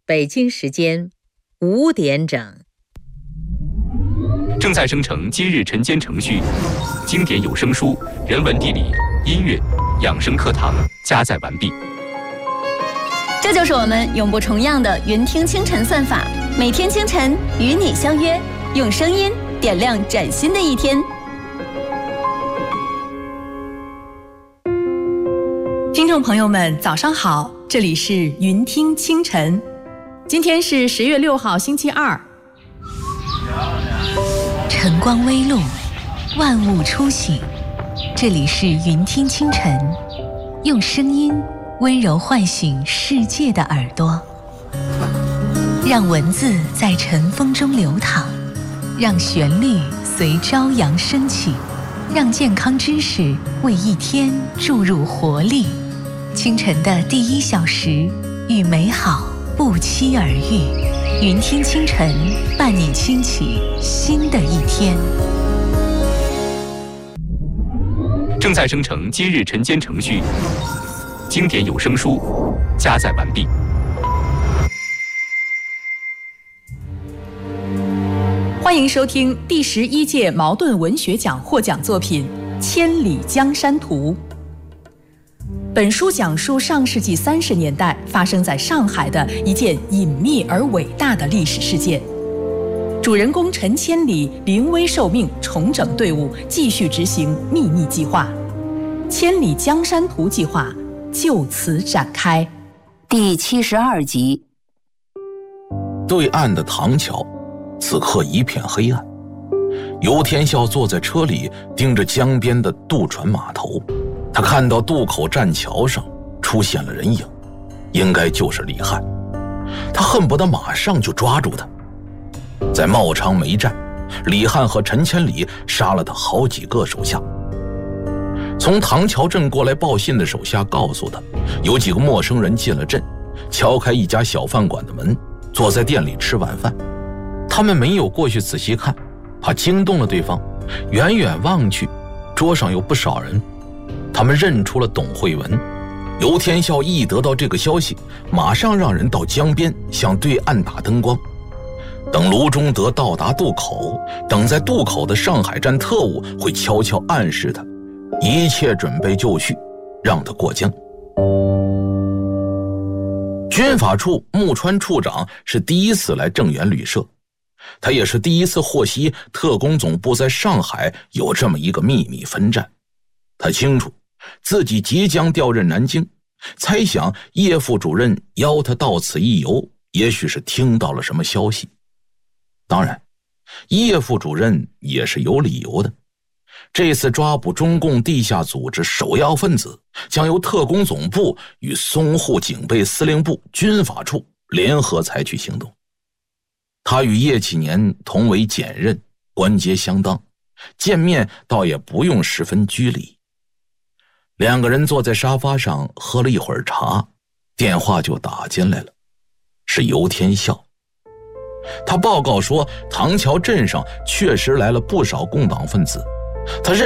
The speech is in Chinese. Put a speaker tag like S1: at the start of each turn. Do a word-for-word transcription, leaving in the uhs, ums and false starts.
S1: 北京时间五点整。
S2: 正在生成今日晨间程序，经典有声书、人文地理、音乐、养生课堂加载完毕。
S3: 这就是我们永不重样的云听清晨算法，每天清晨与你相约，用声音点亮崭新的一天。
S4: 听众朋友们，早上好，这里是云听清晨，今天是十月六号，星期二。
S5: 晨光微露，万物初醒，这里是云听清晨，用声音温柔唤醒世界的耳朵，让文字在晨风中流淌，让旋律随朝阳升起，让健康知识为一天注入活力。清晨的第一小时，与美好不期而遇。云听清晨，伴你轻启新的一天。
S2: 正在生成今日晨间程序，经典有声书加载完毕。
S4: 欢迎收听第十一届茅盾文学奖获奖作品《千里江山图》。本书讲述上世纪三十年代发生在上海的一件隐秘而伟大的历史事件。主人公陈千里临危受命，重整队伍，继续执行秘密计划。千里江山图计划就此展开。
S6: 第七十二集。
S7: 对岸的唐桥，此刻一片黑暗。游天笑坐在车里，盯着江边的渡船码头。他看到渡口栈桥上出现了人影，应该就是李翰。他恨不得马上就抓住他。在茂昌梅站，李翰和陈千里杀了他好几个手下。从唐桥镇过来报信的手下告诉他，有几个陌生人进了镇，敲开一家小饭馆的门，坐在店里吃晚饭。他们没有过去仔细看，怕惊动了对方。远远望去，桌上有不少人。他们认出了董慧文。游天笑一得到这个消息，马上让人到江边向对岸打灯光。等卢中德到达渡口，等在渡口的上海站特务会悄悄暗示他，一切准备就绪，让他过江。军法处木川处长是第一次来正源旅社，他也是第一次获悉特工总部在上海有这么一个秘密分站。他清楚自己即将调任南京，猜想叶副主任邀他到此一游，也许是听到了什么消息。当然，叶副主任也是有理由的。这次抓捕中共地下组织首要分子，将由特工总部与淞沪警备司令部军法处联合采取行动。他与叶启年同为检任，官阶相当，见面倒也不用十分拘礼。两个人坐在沙发上喝了一会儿茶，电话就打进来了，是游天笑。他报告说，唐桥镇上确实来了不少共党分子，他认